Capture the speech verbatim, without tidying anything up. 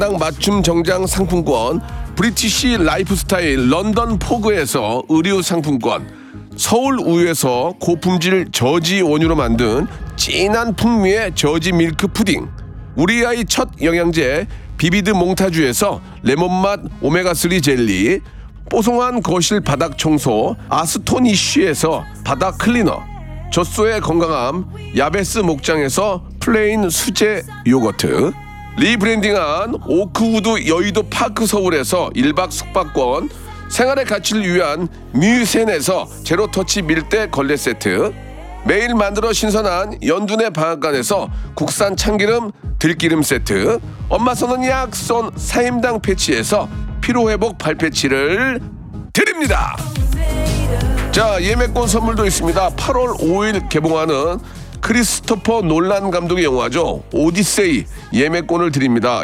맞춤 정장 상품권, 브리티시 라이프스타일 런던 포그에서 의류 상품권, 서울 우유에서 고품질 저지 원유로 만든 진한 풍미의 저지 밀크 푸딩, 우리 아이 첫 영양제 비비드 몽타주에서 레몬맛 오메가삼 젤리, 뽀송한 거실 바닥 청소 아스토니쉬에서 바닥 클리너, 젖소의 건강함 야베스 목장에서 플레인 수제 요거트, 리브랜딩한 오크우드 여의도 파크 서울에서 일 박 숙박권, 생활의 가치를 위한 뮤센에서 제로터치 밀대 걸레 세트, 매일 만들어 신선한 연둔의 방앗간에서 국산 참기름 들기름 세트, 엄마 쏘는 약손 사임당 패치에서 피로회복 발패치를 드립니다. 자, 예매권 선물도 있습니다. 팔월 오일 개봉하는 크리스토퍼 놀란 감독의 영화죠. 오디세이 예매권을 드립니다.